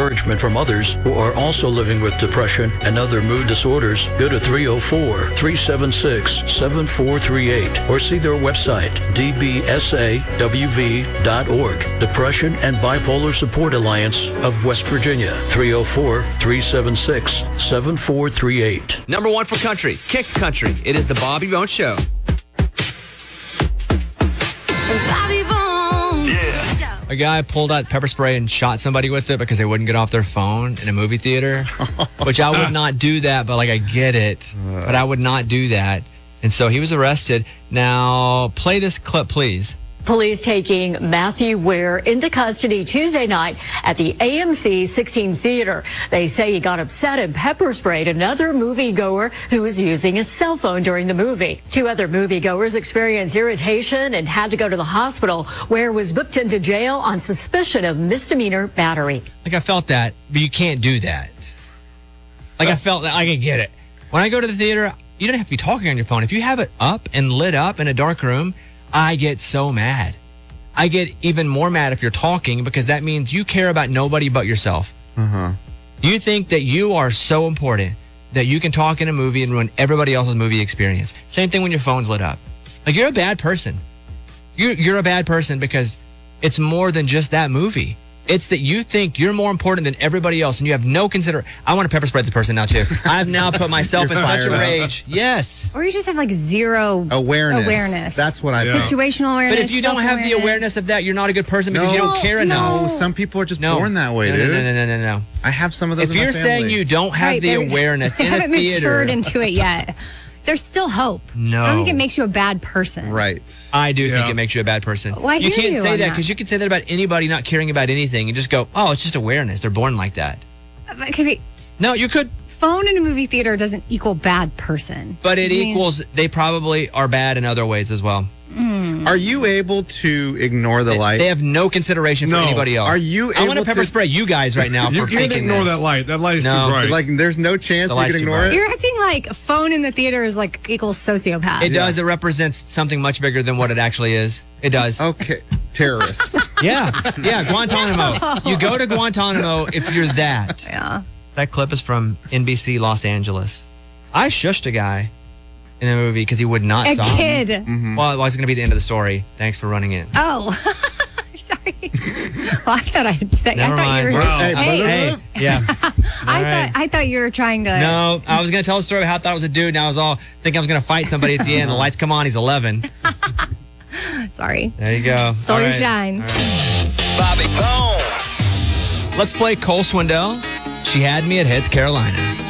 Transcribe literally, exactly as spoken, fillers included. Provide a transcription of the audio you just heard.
encouragement from others who are also living with depression and other mood disorders, go to three oh four, three seven six, seven four three eight or see their website, d b s a w v dot org. Depression and Bipolar Support Alliance of West Virginia, three oh four, three seven six, seven four three eight. Number one for country, Kicks Country. It is the Bobby Bones Show. Bobby Bones. Yeah. A guy pulled out pepper spray and shot somebody with it because they wouldn't get off their phone in a movie theater, which I would not do that, but like I get it, but I would not do that. And so he was arrested. Now, play this clip, please. Police taking Matthew Ware into custody Tuesday night at the A M C sixteen Theater. They say he got upset and pepper sprayed another moviegoer who was using his cell phone during the movie. Two other moviegoers experienced irritation and had to go to the hospital. Ware was booked into jail on suspicion of misdemeanor battery. Like I felt that, but you can't do that. Like I felt that, I can get it. When I go to the theater, you don't have to be talking on your phone. If you have it up and lit up in a dark room, I get so mad. I get even more mad if you're talking because that means you care about nobody but yourself. Uh-huh. You think that you are so important that you can talk in a movie and ruin everybody else's movie experience. Same thing when your phone's lit up. Like, you're a bad person. You're, you're a bad person because it's more than just that movie. It's that you think you're more important than everybody else and you have no consider. I want to pepper spray this person now, too. I've now put myself in such a rage. Yes. Or you just have like zero awareness. awareness. That's what I yeah. Situational awareness. But if you don't have the awareness of that, you're not a good person because no, you don't care enough. No, some people are just no. born that way, no, dude. No, no, no, no, no, no. I have some of those If in my you're family. saying you don't have right, the awareness in a haven't theater. matured into it yet. There's still hope. No. I don't think it makes you a bad person. Right. I do yeah. think it makes you a bad person. Well, I you hear can't you say on that that. because you can say that about anybody not caring about anything and just go, oh, it's just awareness. They're born like that. That could be. No, you could. Phone in a movie theater doesn't equal bad person. But it Which means- equals, they probably are bad in other ways as well. Mm. Are you able to ignore the They, light? they have no consideration for No. anybody else. Are you I want able to pepper to- spray you guys right now You for can't thinking ignore this. that light. That light is No. too bright. Like, there's no chance The you light's can too ignore bright. it? You're acting like phone in the theater is like equals sociopath. It does. It represents something much bigger than what it actually is. It does. Okay. Terrorists. Yeah. Yeah. Guantanamo. You go to Guantanamo if you're that. Yeah. That clip is from N B C Los Angeles. I shushed a guy in a movie because he would not A stop. kid. Mm-hmm. Well, it's going to be the end of the story. Thanks for running in. Oh. Sorry. Well, I thought I had said. Never I thought mind. you were. Wow. Hey, Hey. Hey, yeah. I All right. thought I thought you were trying to. No, I was going to tell a story about how I thought it was a dude, and I was all thinking I was going to fight somebody at the end. The lights come on, he's eleven. Sorry. There you go. Stole All your right. shine. All right. Bobby Bones. Let's play Cole Swindell. She had me at Heads, Carolina.